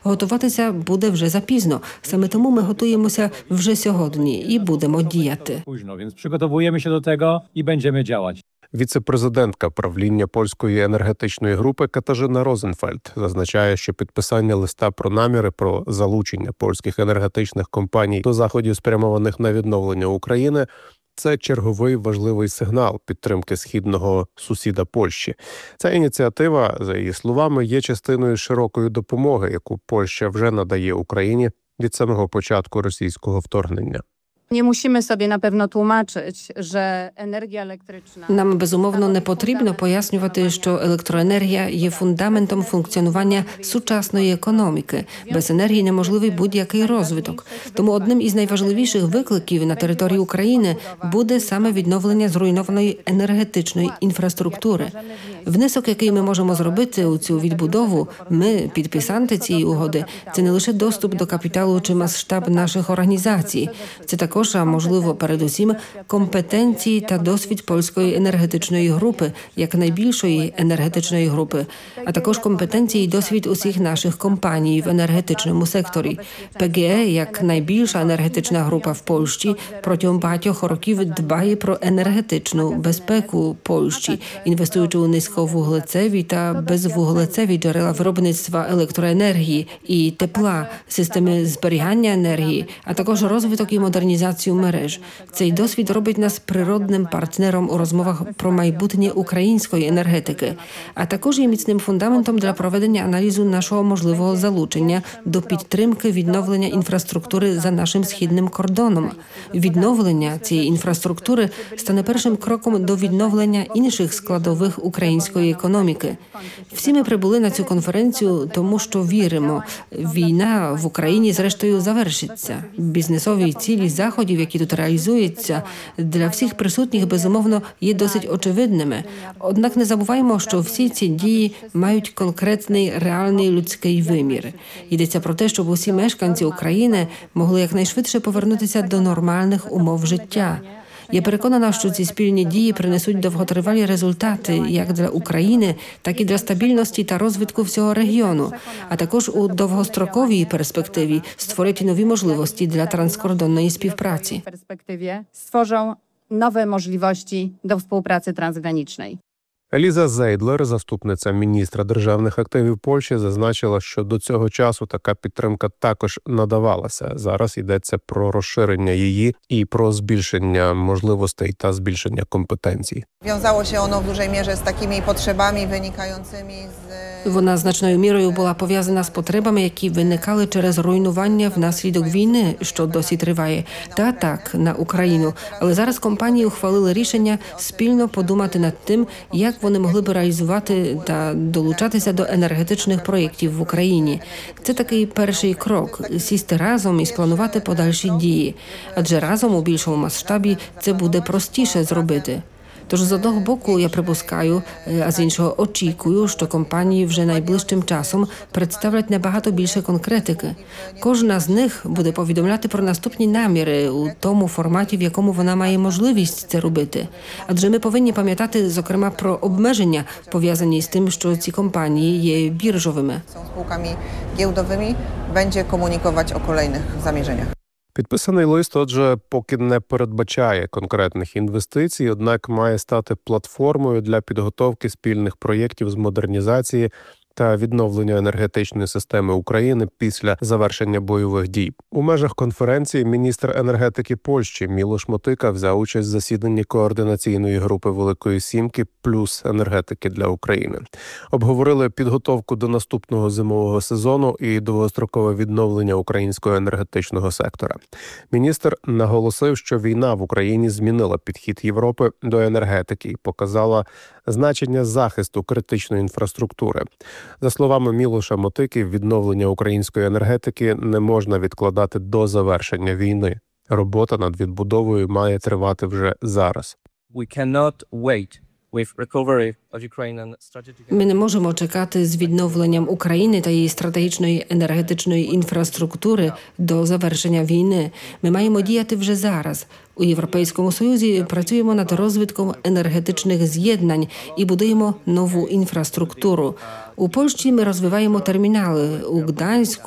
Готуватися буде вже запізно. Саме тому ми готуємося вже сьогодні і будемо діяти. Więc przygotowujemy się do tego i będziemy działać. Віце-президентка правління польської енергетичної групи Катажина Розенфельд зазначає, що підписання листа про наміри про залучення польських енергетичних компаній до заходів, спрямованих на відновлення України, це черговий важливий сигнал підтримки східного сусіда Польщі. Ця ініціатива, за її словами, є частиною широкої допомоги, яку Польща вже надає Україні від самого початку російського вторгнення. Nie musimy sobie na pewno tłumaczyć, że energia elektryczna... Нам, безумовно, не потрібно пояснювати, що електроенергія є фундаментом функціонування сучасної економіки. Без енергії неможливий будь-який розвиток. Тому одним із найважливіших викликів на території України буде саме відновлення зруйнованої енергетичної інфраструктури. Внесок, який ми можемо зробити у цю відбудову, ми, підписанти цієї угоди, це не лише доступ до капіталу чи масштаб наших організацій. Це також, а можливо, передусім, компетенції та досвід польської енергетичної групи, як найбільшої енергетичної групи, а також компетенції і досвід усіх наших компаній в енергетичному секторі. ПГЕ, як найбільша енергетична група в Польщі, протягом багатьох років дбає про енергетичну безпеку Польщі, інвестуючи у низьковуглецеві та безвуглецеві джерела виробництва електроенергії і тепла, системи зберігання енергії, а також розвиток і модернізацію мереж. Цей досвід робить нас природним партнером у розмовах про майбутнє української енергетики, а також є міцним фундаментом для проведення аналізу нашого можливого залучення до підтримки відновлення інфраструктури за нашим східним кордоном. Відновлення цієї інфраструктури стане першим кроком до відновлення інших складових української економіки. Всі ми прибули на цю конференцію, тому що віримо, війна в Україні зрештою завершиться. Бізнесові цілі заходів, які тут реалізуються, для всіх присутніх, безумовно, є досить очевидними. Однак не забуваємо, що всі ці дії мають конкретний, реальний людський вимір. Йдеться про те, щоб усі мешканці України могли якнайшвидше повернутися до нормальних умов життя. Я переконана, що ці спільні дії принесуть довготривалі результати як для України, так і для стабільності та розвитку всього регіону, а також у довгостроковій перспективі створять нові можливості для транскордонної співпраці. W perspektywie stworzą nowe możliwości do współpracy transgranicznej. Еліза Зейдлер, заступниця міністра державних активів Польщі, зазначила, що до цього часу така підтримка також надавалася. Зараз йдеться про розширення її і про збільшення можливостей та збільшення компетенцій. Wiązało się ono w dużej mierze z takimi potrzebami wynikającymi z... Вона значною мірою була пов'язана з потребами, які виникали через руйнування внаслідок війни, що досі триває, та так, на Україну. Але зараз компанії ухвалили рішення спільно подумати над тим, як вони могли б реалізувати та долучатися до енергетичних проєктів в Україні. Це такий перший крок – сісти разом і спланувати подальші дії. Адже разом у більшому масштабі це буде простіше зробити. Тож з одного боку я припускаю, а з іншого очікую, що компанії вже найближчим часом представлять набагато більше конкретики. Кожна з них буде повідомляти про наступні наміри у тому форматі, в якому вона має можливість це робити. Адже ми повинні пам'ятати, зокрема, про обмеження, пов'язані з тим, що ці компанії є біржовими. Są spółkami giełdowymi, będzie komunikować o kolejnych zamierzeniach. Підписаний лист, отже, поки не передбачає конкретних інвестицій, однак має стати платформою для підготовки спільних проєктів з модернізації та відновлення енергетичної системи України після завершення бойових дій. У межах конференції міністр енергетики Польщі Мілош Мотика взяв участь в засіданні координаційної групи Великої Сімки плюс енергетики для України. Обговорили підготовку до наступного зимового сезону і довгострокове відновлення українського енергетичного сектора. Міністр наголосив, що війна в Україні змінила підхід Європи до енергетики і показала значення захисту критичної інфраструктури. За словами Мілоша Мотики, відновлення української енергетики не можна відкладати до завершення війни. Робота над відбудовою має тривати вже зараз. Ми не можемо чекати з відновленням України та її стратегічної енергетичної інфраструктури до завершення війни. Ми маємо діяти вже зараз. У Європейському Союзі працюємо над розвитком енергетичних з'єднань і будуємо нову інфраструктуру. У Польщі ми розвиваємо термінали у Гданську,